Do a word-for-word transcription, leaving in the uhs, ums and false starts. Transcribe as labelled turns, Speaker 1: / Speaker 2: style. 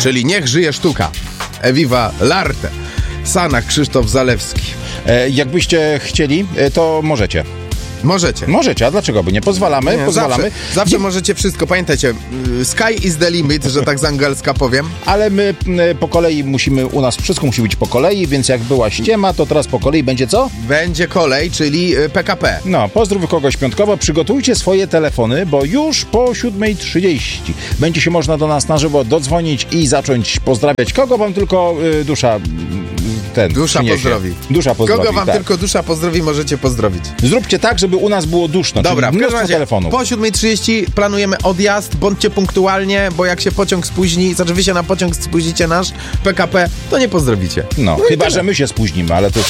Speaker 1: czyli niech żyje sztuka. Eviva l'arte. Sanach Krzysztof Zalewski.
Speaker 2: E, jakbyście chcieli, e, to możecie.
Speaker 1: Możecie.
Speaker 2: Możecie, a dlaczego by nie? Pozwalamy,
Speaker 1: Nie,
Speaker 2: pozwalamy.
Speaker 1: Zawsze, zawsze możecie wszystko. Pamiętajcie, sky is the limit, że tak z angielska powiem.
Speaker 2: Ale my y, po kolei musimy, u nas wszystko musi być po kolei, więc jak była ściema, to teraz po kolei będzie co?
Speaker 1: Będzie kolej, czyli P K P.
Speaker 2: No, pozdrów kogoś piątkowo, przygotujcie swoje telefony, bo już po siódma trzydzieści będzie się można do nas na żywo dodzwonić i zacząć pozdrawiać. Kogo wam tylko y, dusza ten
Speaker 1: Dusza
Speaker 2: przyniesie.
Speaker 1: pozdrowi.
Speaker 2: Dusza pozdrowi,
Speaker 1: Kogo wam
Speaker 2: tak.
Speaker 1: tylko dusza pozdrowi, możecie pozdrowić.
Speaker 2: Zróbcie tak, żeby u nas było duszno.
Speaker 1: Dobra,
Speaker 2: czyli
Speaker 1: w każdym
Speaker 2: mnóstwo
Speaker 1: razie
Speaker 2: telefonów.
Speaker 1: po siódma trzydzieści planujemy odjazd, bądźcie punktualnie, bo jak się pociąg spóźni, znaczy wy się na pociąg spóźnicie nasz P K P, to nie pozdrowicie.
Speaker 2: No,
Speaker 1: no
Speaker 2: chyba,
Speaker 1: tyle.
Speaker 2: że my się spóźnimy, ale to już